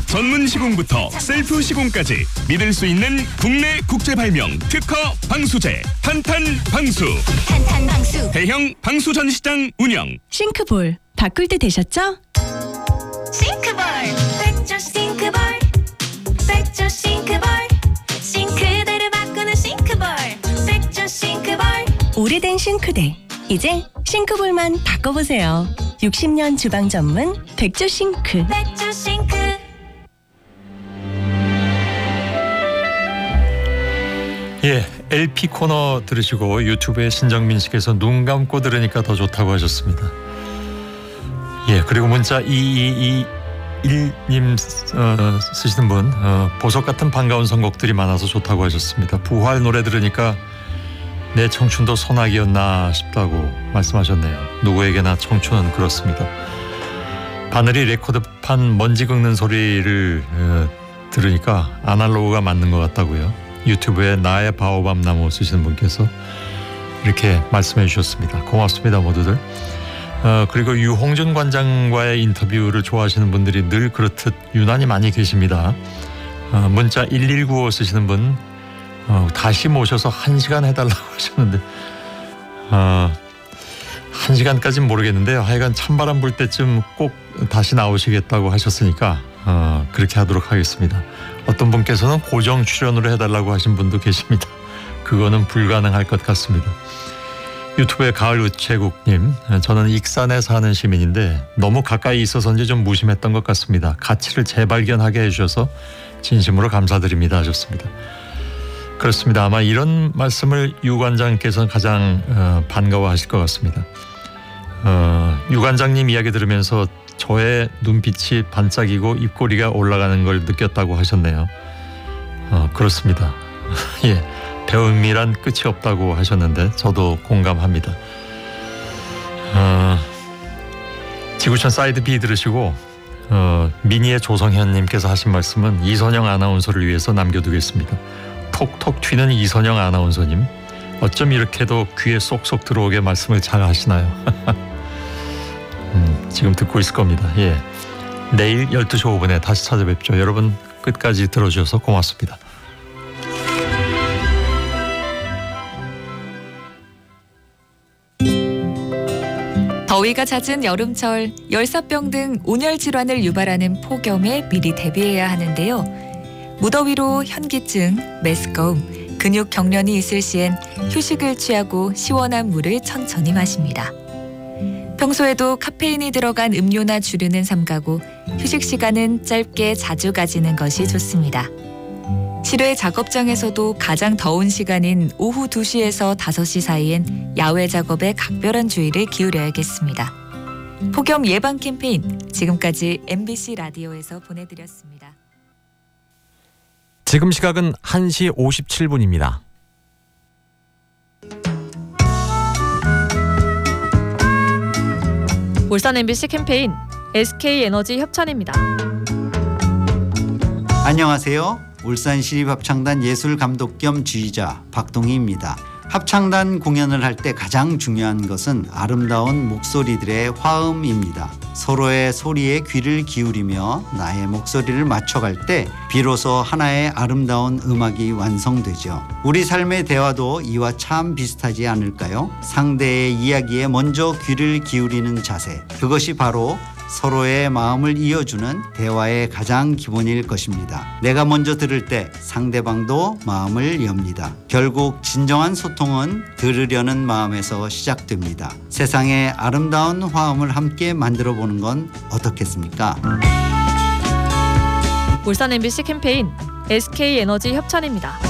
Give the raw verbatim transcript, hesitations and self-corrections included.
전문 시공부터 셀프 시공까지 믿을 수 있는 국내 국제 발명 특허 방수제 탄탄 방수. 탄탄 방수. 대형 방수 전시장 운영. 싱크볼 바꿀 때 되셨죠? 싱크볼. 백조 싱크볼. 백조 싱크볼. 싱크대를 바꾸는 싱크볼. 백조 싱크볼. 오래된 싱크대 이제 싱크볼만 바꿔보세요. 육십 년 주방 전문 백조 싱크. 백조 싱크. 예, 엘피 코너 들으시고 유튜브에 신정민 씨께서 눈 감고 들으니까 더 좋다고 하셨습니다. 예, 그리고 문자 이이이일님 어, 쓰시는 분 어, 보석 같은 반가운 선곡들이 많아서 좋다고 하셨습니다. 부활 노래 들으니까 내 청춘도 소나기였나 싶다고 말씀하셨네요. 누구에게나 청춘은 그렇습니다. 바늘이 레코드판 먼지 긁는 소리를 어, 들으니까 아날로그가 맞는 것 같다고요. 유튜브에 나의 바오밤 나무 쓰시는 분께서 이렇게 말씀해 주셨습니다. 고맙습니다 모두들. 어, 그리고 유홍준 관장과의 인터뷰를 좋아하시는 분들이 늘 그렇듯 유난히 많이 계십니다. 어, 문자 일일구오 쓰시는 분 어, 다시 모셔서 한 시간 해달라고 하셨는데 어, 한 시간까지는 모르겠는데요. 하여간 찬바람 불 때쯤 꼭 다시 나오시겠다고 하셨으니까 어, 그렇게 하도록 하겠습니다. 어떤 분께서는 고정 출연으로 해달라고 하신 분도 계십니다. 그거는 불가능할 것 같습니다. 유튜브의 가을 우체국님, 저는 익산에 사는 시민인데 너무 가까이 있어서인지 좀 무심했던 것 같습니다. 가치를 재발견하게 해주셔서 진심으로 감사드립니다 하셨습니다. 그렇습니다. 아마 이런 말씀을 유 관장께서는 가장 어, 반가워하실 것 같습니다. 어, 유 관장님 이야기 들으면서 저의 눈빛이 반짝이고 입꼬리가 올라가는 걸 느꼈다고 하셨네요. 어, 그렇습니다. 예, 배움이란 끝이 없다고 하셨는데 저도 공감합니다. 어, 지구촌 사이드 B 들으시고 어, 미니의 조성현님께서 하신 말씀은 이선영 아나운서를 위해서 남겨두겠습니다. 톡톡 튀는 이선영 아나운서님, 어쩜 이렇게도 귀에 쏙쏙 들어오게 말씀을 잘 하시나요? 음, 지금 듣고 있을 겁니다. 예, 내일 열두 시 오 분에 다시 찾아뵙죠. 여러분 끝까지 들어주셔서 고맙습니다. 더위가 잦은 여름철, 열사병 등 온열 질환을 유발하는 폭염에 미리 대비해야 하는데요. 무더위로 현기증, 메스꺼움, 근육 경련이 있을 시엔 휴식을 취하고 시원한 물을 천천히 마십니다. 평소에도 카페인이 들어간 음료나 주류는 삼가고 휴식 시간은 짧게 자주 가지는 것이 좋습니다. 실외 작업장에서도 가장 더운 시간인 오후 두 시에서 다섯 시 사이엔 야외 작업에 각별한 주의를 기울여야겠습니다. 폭염 예방 캠페인, 지금까지 엠비씨 라디오에서 보내드렸습니다. 지금 시각은 한 시 오십칠 분입니다. 울산 엠비씨 캠페인 에스케이에너지 협찬입니다. 안녕하세요. 울산시립합창단 예술감독 겸 지휘자 박동희입니다. 합창단 공연을 할 때 가장 중요한 것은 아름다운 목소리들의 화음입니다. 서로의 소리에 귀를 기울이며 나의 목소리를 맞춰갈 때 비로소 하나의 아름다운 음악이 완성되죠. 우리 삶의 대화도 이와 참 비슷하지 않을까요? 상대의 이야기에 먼저 귀를 기울이는 자세, 그것이 바로 서로의 마음을 이어주는 대화의 가장 기본일 것입니다. 내가 먼저 들을 때 상대방도 마음을 엽니다. 결국 진정한 소통은 들으려는 마음에서 시작됩니다. 세상의 아름다운 화음을 함께 만들어 보는 건 어떻겠습니까? 울산 엠비씨 캠페인 에스케이에너지 협찬입니다.